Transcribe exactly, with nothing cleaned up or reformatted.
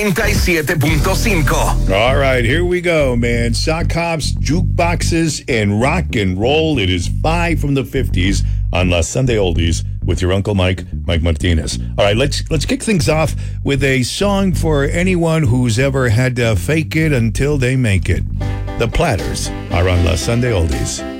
noventa y siete punto cinco. All right, here we go, man. Sock hops, jukeboxes, and rock and roll. It is five from the fifties on La Sunday Oldies with your Uncle Mike, Mike Martinez. All right, let's let's kick things off with a song for anyone who's ever had to fake it until they make it. The Platters are on La Sunday Oldies.